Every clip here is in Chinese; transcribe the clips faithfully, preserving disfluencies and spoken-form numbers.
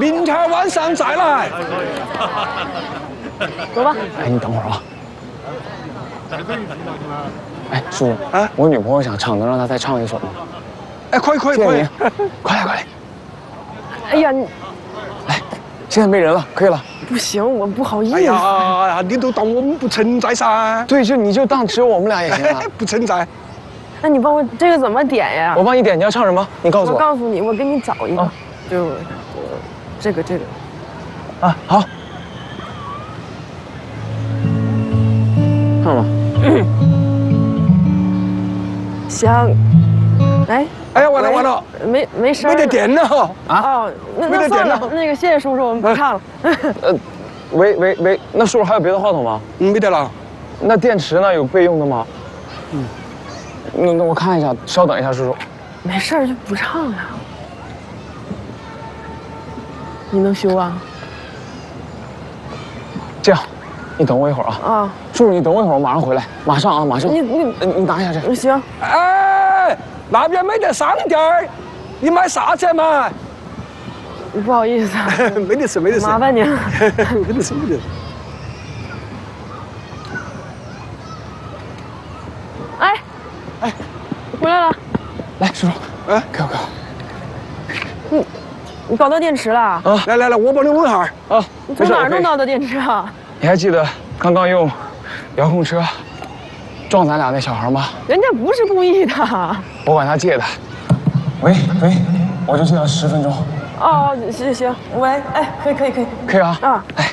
明天晚上再来。 走吧。 哎，你等会儿啊。哎，叔叔， 啊， 我女朋友想唱，能让她再唱一首吗？ 哎，可以可以可以， 快来快来！ 哎呀，你来，现在没人了，可以了。 不行，我不好意思。 哎呀，你都当我们不存在噻。 对，就你就当只有我们俩也行啊。 不存在。 那你帮我这个怎么点呀？ 我帮你点，你要唱什么？你告诉我。 我告诉你，我给你找一个， 啊、 就这个这个。 啊，好。唱吧。 香，来。 哎呀，完了完了， 没没声， 没得电了哈。 啊，哦，那那算了，那个谢谢叔叔，我们不唱了。 呃，喂喂喂，那叔叔还有别的话筒吗？ 嗯，没得了。 那电池呢？有备用的吗？嗯。那那我看一下，稍等一下，叔叔。 没事儿，就不唱了。你能修啊？ 这样，你等我一会儿啊。啊。叔叔，你等我一会儿，我马上回来，马上啊，马上。 你你你拿一下这。 行。 哎，那边没得商店儿，你买啥子嘛？ 不好意思啊。 没得事，没得事。 麻烦您了。 没得事，没得事。 哎。哎，回来了。 来，叔叔，哎，给我给我。 你你搞到电池了？啊， 来来来，我帮你问下。 啊， 你从哪儿弄到的电池啊？ 你还记得刚刚用遥控车撞咱俩那小孩吗？ 人家不是故意的。 我管他借的。喂喂，我就借了十分钟。 哦，行行，喂，哎，可以可以可以。 可以啊。啊，哎。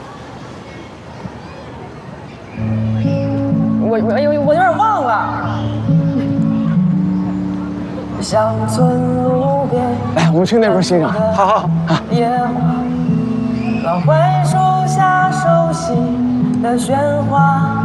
我我哎呦，我有点忘了。乡村路边， 来，我们去那边欣赏。 好好好。 野花，老槐树下熟悉的喧哗。